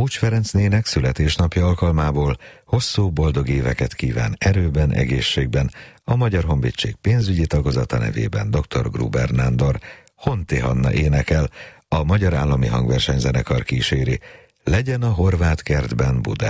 Múcs Ferenc nének születésnapja alkalmából hosszú boldog éveket kíván erőben, egészségben a Magyar Honvédség pénzügyi tagozata nevében dr. Gruber Nándor. Honti Hanna énekel, a Magyar Állami Hangversenyzenekar kíséri. Legyen a horvát kertben Budán.